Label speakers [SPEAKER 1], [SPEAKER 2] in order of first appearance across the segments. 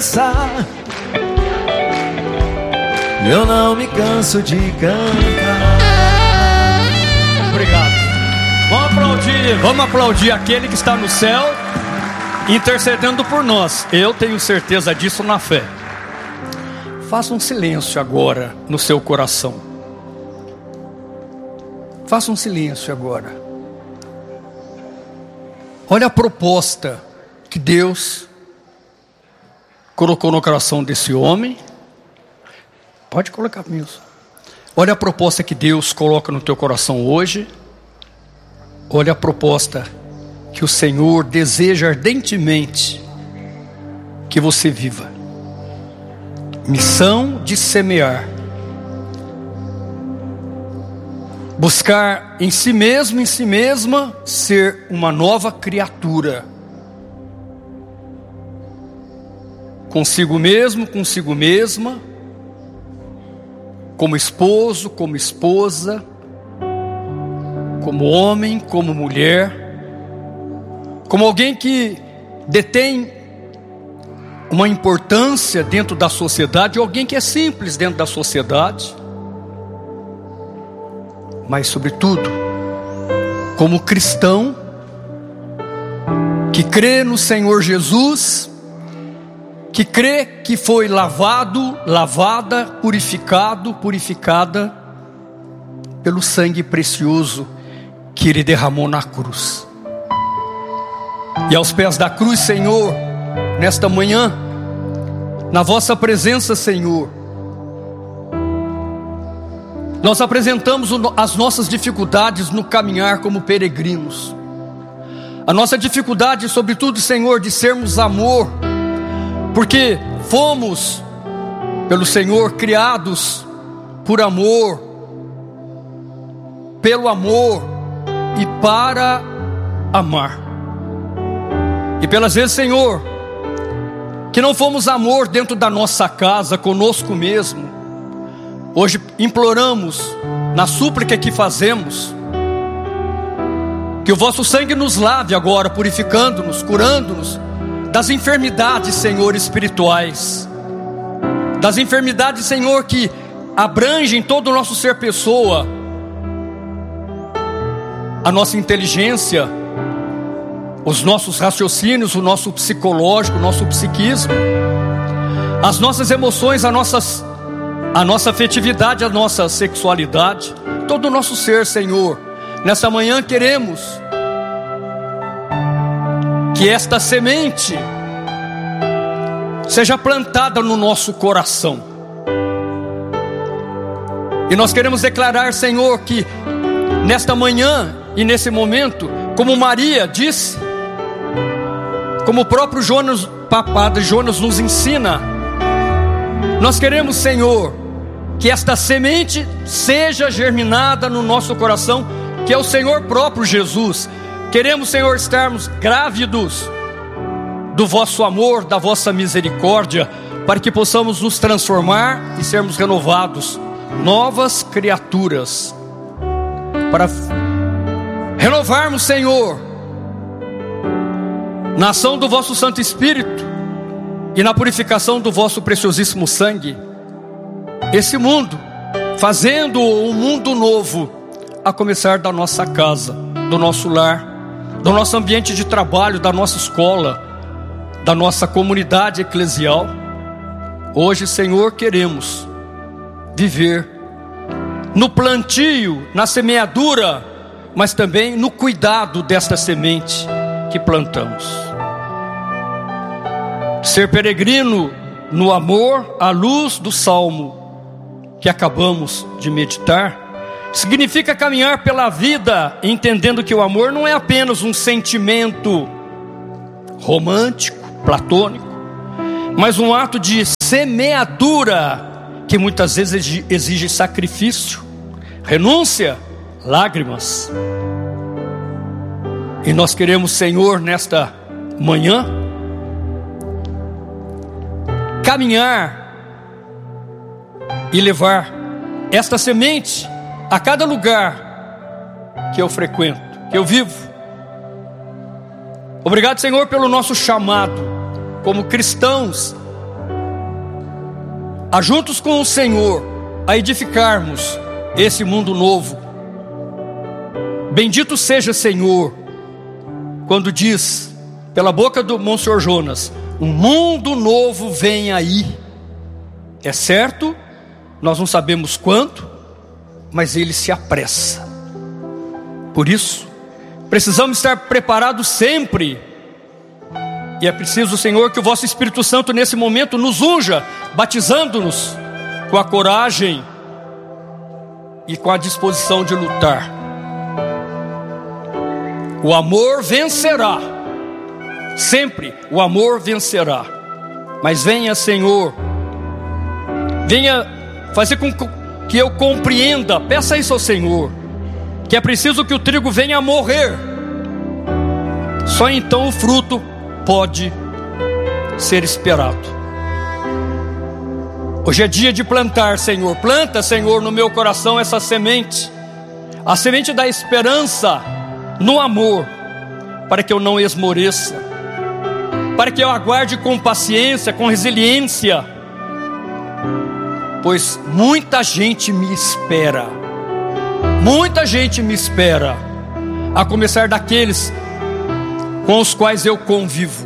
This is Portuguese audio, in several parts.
[SPEAKER 1] cansar, eu não me canso de cantar.
[SPEAKER 2] Obrigado. Vamos aplaudir aquele que está no céu, intercedendo por nós. Eu tenho certeza disso na fé. Faça um silêncio agora no seu coração. Faça um silêncio agora. Olha a proposta que Deus colocou no coração desse homem. Pode colocar mesmo. Olha a proposta que Deus coloca no teu coração hoje. Olha a proposta que o Senhor deseja ardentemente que você viva. Missão de semear. Buscar em si mesmo, em si mesma, ser uma nova criatura. Consigo mesmo, consigo mesma. Como esposo, como esposa. Como homem, como mulher. Como alguém que detém uma importância dentro da sociedade, ou alguém que é simples dentro da sociedade. Mas sobretudo, como cristão, que crê no Senhor Jesus, que crê que foi lavada, purificada pelo sangue precioso que Ele derramou na cruz. E aos pés da cruz, Senhor, nesta manhã, na vossa presença, Senhor, nós apresentamos as nossas dificuldades no caminhar como peregrinos. A nossa dificuldade, sobretudo, Senhor, de sermos amor, porque fomos, pelo Senhor, criados por amor, pelo amor e para amar. E pelas vezes, Senhor, que não fomos amor dentro da nossa casa, conosco mesmo. Hoje imploramos, na súplica que fazemos, que o vosso sangue nos lave agora, purificando-nos, curando-nos das enfermidades, Senhor, espirituais. Das enfermidades, Senhor, que abrangem todo o nosso ser pessoa. A nossa inteligência, os nossos raciocínios, o nosso psicológico, o nosso psiquismo, as nossas emoções, a nossa afetividade, a nossa sexualidade, todo o nosso ser, Senhor. Nessa manhã queremos que esta semente seja plantada no nosso coração. E nós queremos declarar, Senhor, que nesta manhã e nesse momento, como Maria disse, como o próprio Padre Jonas nos ensina, nós queremos, Senhor, que esta semente seja germinada no nosso coração, que é o Senhor próprio Jesus. Queremos, Senhor, estarmos grávidos do vosso amor, da vossa misericórdia, para que possamos nos transformar e sermos renovados, novas criaturas, para renovarmos, Senhor, na ação do vosso Santo Espírito e na purificação do vosso preciosíssimo sangue, esse mundo, fazendo um mundo novo, a começar da nossa casa, do nosso lar, do nosso ambiente de trabalho, da nossa escola, da nossa comunidade eclesial. Hoje, Senhor, queremos viver no plantio, na semeadura, mas também no cuidado desta semente que plantamos. Ser peregrino no amor, à luz do salmo que acabamos de meditar, significa caminhar pela vida entendendo que o amor não é apenas um sentimento romântico, platônico, mas um ato de semeadura que muitas vezes exige sacrifício, renúncia, lágrimas. E nós queremos, Senhor, nesta manhã, caminhar e levar esta semente a cada lugar que eu frequento, que eu vivo. Obrigado, Senhor, pelo nosso chamado como cristãos juntos com o Senhor, a edificarmos esse mundo novo. Bendito seja, Senhor, quando diz, pela boca do Monsenhor Jonas, um mundo novo vem aí. É certo, nós não sabemos quanto, mas ele se apressa. Por isso, precisamos estar preparados sempre. E é preciso, Senhor, que o vosso Espírito Santo nesse momento nos unja, batizando-nos com a coragem e com a disposição de lutar. O amor vencerá. Sempre o amor vencerá. Mas venha, Senhor, venha fazer com que eu compreenda, peça isso ao Senhor, que é preciso que o trigo venha a morrer. Só então o fruto pode ser esperado. Hoje é dia de plantar, Senhor. Planta, Senhor, no meu coração essa semente, a semente da esperança no amor, para que eu não esmoreça, para que eu aguarde com paciência, com resiliência, pois muita gente me espera. Muita gente me espera, a começar daqueles com os quais eu convivo.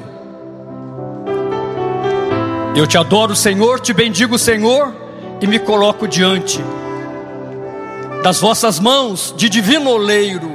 [SPEAKER 2] Eu te adoro, Senhor, te bendigo, Senhor, e me coloco diante das vossas mãos de divino oleiro,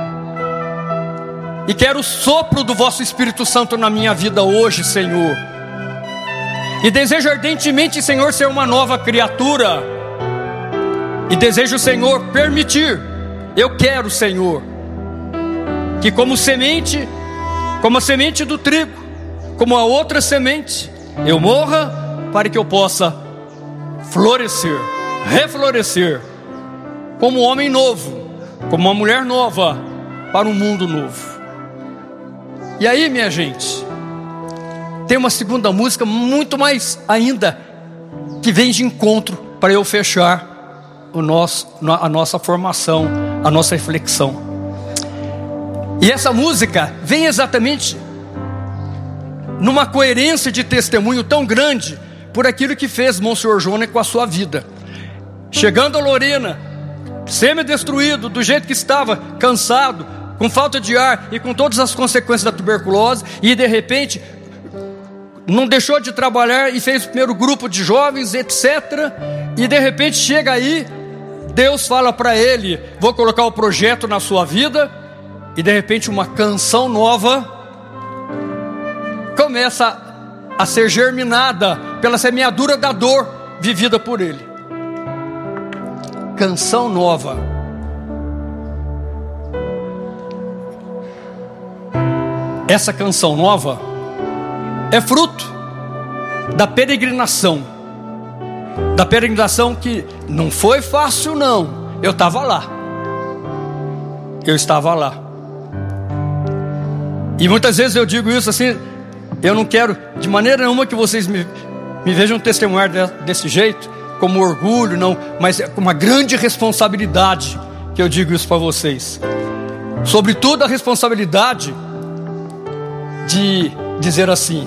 [SPEAKER 2] e quero o sopro do vosso Espírito Santo na minha vida hoje, Senhor. E desejo ardentemente, Senhor, ser uma nova criatura. E desejo, Senhor, permitir. Eu quero, Senhor, que como semente, como a semente do trigo, como a outra semente, eu morra para que eu possa florescer, reflorescer, como um homem novo, como uma mulher nova, para um mundo novo. E aí, minha gente, tem uma segunda música muito mais ainda, que vem de encontro para eu fechar a nossa formação, a nossa reflexão. E essa música vem exatamente numa coerência de testemunho tão grande por aquilo que fez Monsenhor Jonas com a sua vida. Chegando a Lorena, semi-destruído, do jeito que estava, cansado, com falta de ar e com todas as consequências da tuberculose, e de repente não deixou de trabalhar e fez o primeiro grupo de jovens, etc. E de repente chega aí, Deus fala para ele: vou colocar o projeto na sua vida. E de repente uma canção nova começa a ser germinada pela semeadura da dor vivida por ele. Canção nova. Essa canção nova é fruto da peregrinação. Da peregrinação que não foi fácil, não. Eu estava lá. Eu estava lá. E muitas vezes eu digo isso assim, eu não quero de maneira nenhuma que vocês me vejam testemunhar desse jeito, como orgulho, não, mas é com uma grande responsabilidade que eu digo isso para vocês. Sobretudo a responsabilidade de dizer assim: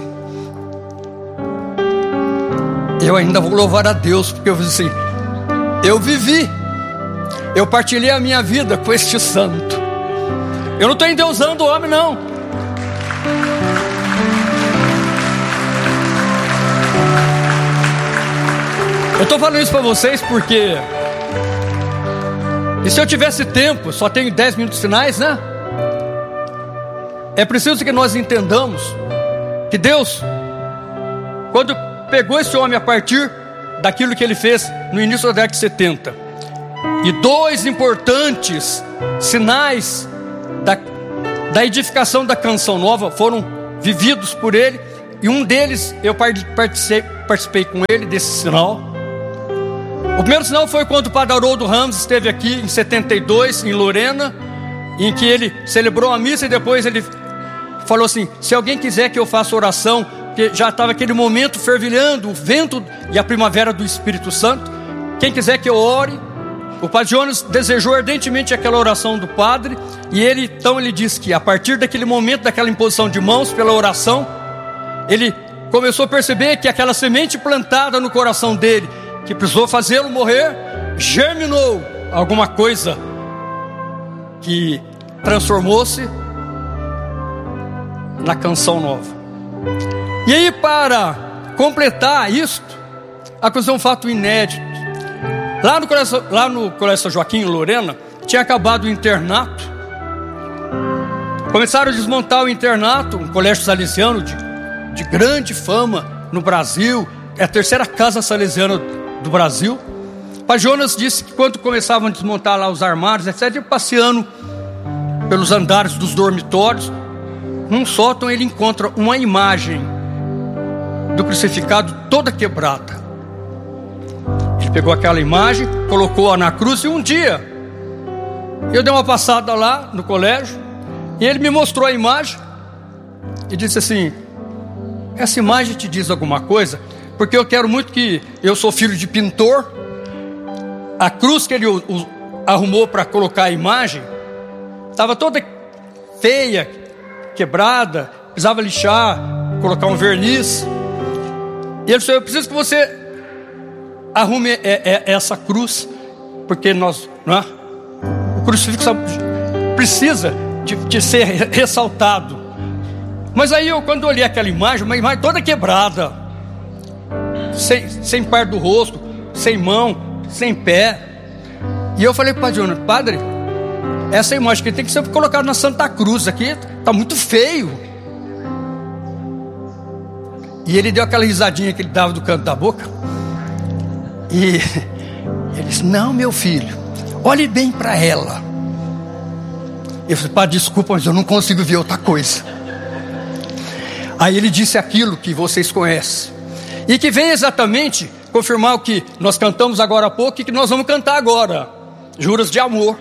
[SPEAKER 2] eu ainda vou louvar a Deus, porque eu disse assim, eu vivi, eu partilhei a minha vida com este santo. Eu não estou endeusando o homem, não. Eu estou falando isso para vocês porque, e se eu tivesse tempo, só tenho 10 minutos finais, né? É preciso que nós entendamos que Deus, quando pegou esse homem a partir daquilo que ele fez no início da década de 70, e dois importantes sinais da edificação da canção nova foram vividos por ele, e um deles eu participei com ele desse sinal. O primeiro sinal foi quando o Padre Haroldo Ramos esteve aqui em 72 em Lorena, em que ele celebrou a missa e depois ele falou assim: se alguém quiser que eu faça oração, porque já estava aquele momento fervilhando, o vento e a primavera do Espírito Santo, quem quiser que eu ore. O Padre Jonas desejou ardentemente aquela oração do Padre, e então ele disse que a partir daquele momento, daquela imposição de mãos pela oração, ele começou a perceber que aquela semente plantada no coração dele, que precisou fazê-lo morrer, germinou alguma coisa que transformou-se na canção nova. E aí, para completar isto, aconteceu um fato inédito. Lá no Colégio São Joaquim, em Lorena, tinha acabado o internato. Começaram a desmontar o internato, um colégio salesiano de grande fama no Brasil. É a terceira casa salesiana do Brasil. O Padre Jonas disse que quando começavam a desmontar lá os armários, etc., passeando pelos andares dos dormitórios, num sótão ele encontra uma imagem do crucificado toda quebrada. Ele pegou aquela imagem, colocou-a na cruz, e um dia eu dei uma passada lá no colégio e ele me mostrou a imagem e disse assim: essa imagem te diz alguma coisa? Porque eu quero muito que... Eu sou filho de pintor. A cruz que ele arrumou para colocar a imagem estava toda feia, quebrada, precisava lixar, colocar um verniz. E ele disse: eu preciso que você arrume essa cruz, porque nós, não é? O crucifixo precisa de ser ressaltado. Mas aí quando eu olhei aquela imagem, uma imagem toda quebrada, sem parte do rosto, sem mão, sem pé. E eu falei para o Padre Jonas: padre, essa imagem que tem que ser colocada na Santa Cruz, aqui está muito feio. E ele deu aquela risadinha que ele dava do canto da boca. E ele disse: não, meu filho, olhe bem para ela. Eu falei: padre, desculpa, mas eu não consigo ver outra coisa. Aí ele disse aquilo que vocês conhecem, e que vem exatamente confirmar o que nós cantamos agora há pouco e que nós vamos cantar agora: Juras de Amor.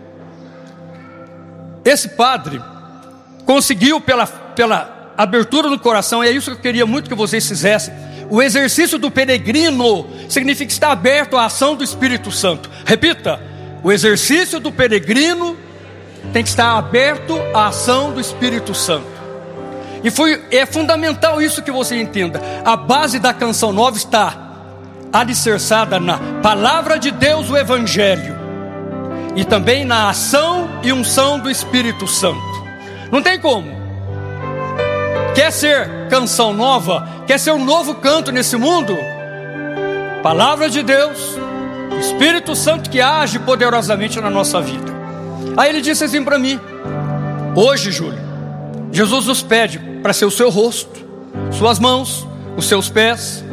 [SPEAKER 2] Esse padre conseguiu, pela abertura do coração, e é isso que eu queria muito que vocês fizessem. O exercício do peregrino significa estar aberto à ação do Espírito Santo. Repita: o exercício do peregrino tem que estar aberto à ação do Espírito Santo. E é fundamental isso que você entenda. A base da canção nova está alicerçada na palavra de Deus, o Evangelho, e também na ação e unção do Espírito Santo. Não tem como. Quer ser canção nova? Quer ser um novo canto nesse mundo? Palavra de Deus, Espírito Santo que age poderosamente na nossa vida. Aí ele disse assim para mim: hoje, Júlio, Jesus nos pede para ser o seu rosto, suas mãos, os seus pés.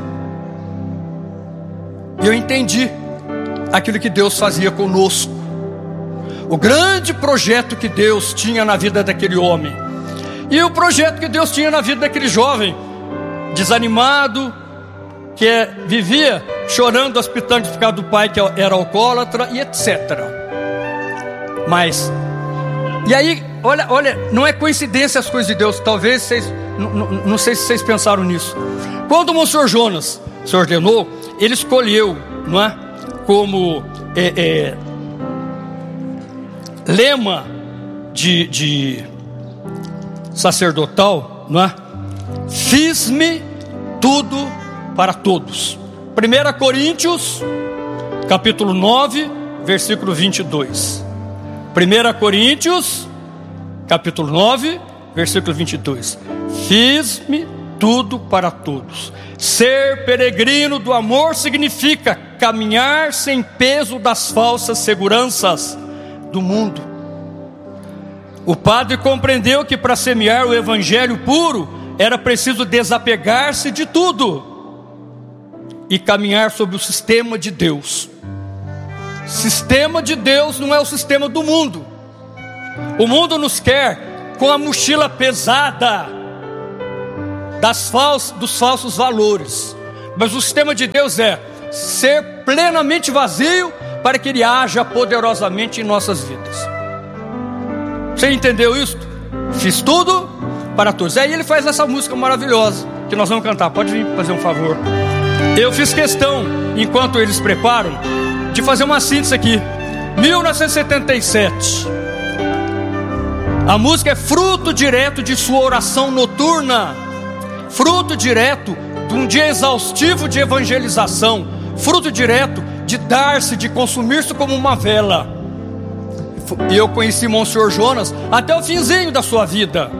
[SPEAKER 2] E eu entendi aquilo que Deus fazia conosco, o grande projeto que Deus tinha na vida daquele homem, e o projeto que Deus tinha na vida daquele jovem desanimado, que vivia chorando as pitangas por causa do pai que era alcoólatra e etc. Mas, e aí, olha, não é coincidência as coisas de Deus. Talvez vocês, não sei se vocês pensaram nisso. Quando o Monsenhor Jonas se ordenou, ele escolheu, não é, como lema de sacerdotal, não é? Fiz-me tudo para todos. 1 Coríntios, capítulo 9, versículo 22. 1 Coríntios, capítulo 9, versículo 22. Fiz-me tudo para todos. Ser peregrino do amor significa caminhar sem peso das falsas seguranças do mundo. O padre compreendeu que para semear o evangelho puro era preciso desapegar-se de tudo e caminhar sob o sistema de Deus. Sistema de Deus não é o sistema do mundo. O mundo nos quer com a mochila pesada dos falsos valores. Mas o sistema de Deus é ser plenamente vazio para que Ele haja poderosamente em nossas vidas. Você entendeu isso? Fiz tudo para todos. Aí ele faz essa música maravilhosa que nós vamos cantar. Pode vir fazer um favor. Eu fiz questão, enquanto eles preparam, de fazer uma síntese aqui. 1977. A música é fruto direto de sua oração noturna. fruto direto de um dia exaustivo de evangelização, fruto direto de dar-se, de consumir-se como uma vela. E eu conheci Monsenhor Jonas até o finzinho da sua vida.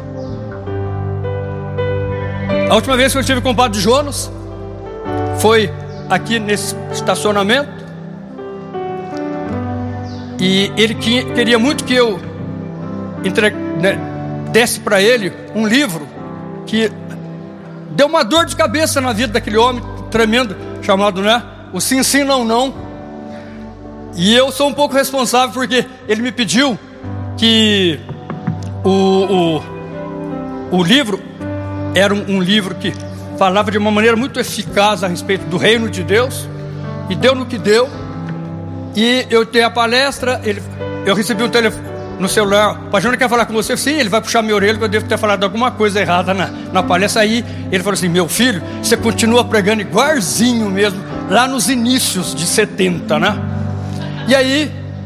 [SPEAKER 2] A última vez que eu estive com o Padre Jonas foi aqui nesse estacionamento, e ele queria muito que eu desse para ele um livro que deu uma dor de cabeça na vida daquele homem tremendo, chamado, o Sim, Sim, Não, Não. E eu sou um pouco responsável, porque ele me pediu que o livro era um livro que falava de uma maneira muito eficaz a respeito do reino de Deus, e deu no que deu. E eu dei a palestra, eu recebi um telefone no celular: o Padre Jonas quer falar com você. Sim, ele vai puxar minha orelha, que eu devo ter falado alguma coisa errada na palestra. Aí ele falou assim: meu filho, você continua pregando igualzinho mesmo, lá nos inícios de 70, E aí,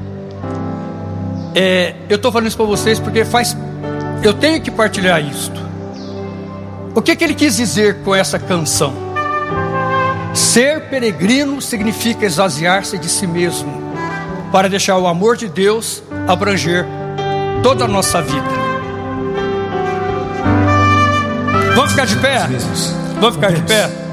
[SPEAKER 2] eu estou falando isso para vocês porque eu tenho que partilhar isto. O que ele quis dizer com essa canção? Ser peregrino significa esvaziar-se de si mesmo, para deixar o amor de Deus abranger toda a nossa vida. Vamos ficar de pé? Vamos ficar de pé?